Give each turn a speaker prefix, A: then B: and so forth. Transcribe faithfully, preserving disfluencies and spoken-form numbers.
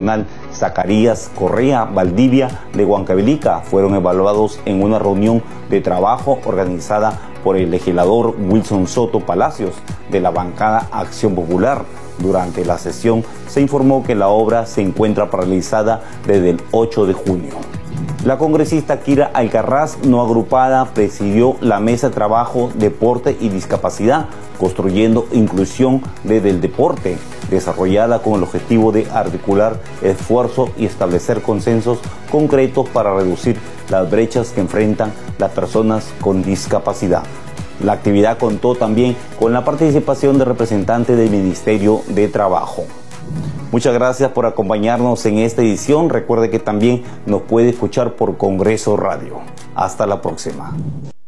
A: Nacional Zacarías Correa Valdivia de Huancavelica fueron evaluados en una reunión de trabajo organizada por el legislador Wilson Soto Palacios de la bancada Acción Popular. Durante la sesión se informó que la obra se encuentra paralizada desde el ocho de junio. La congresista Kira Alcarraz, no agrupada, presidió la mesa de trabajo Deporte y Discapacidad, construyendo inclusión desde el deporte, desarrollada con el objetivo de articular esfuerzo y establecer consensos concretos para reducir las brechas que enfrentan las personas con discapacidad. La actividad contó también con la participación de representantes del Ministerio de Trabajo. Muchas gracias por acompañarnos en esta edición. Recuerde que también nos puede escuchar por Congreso Radio. Hasta la próxima.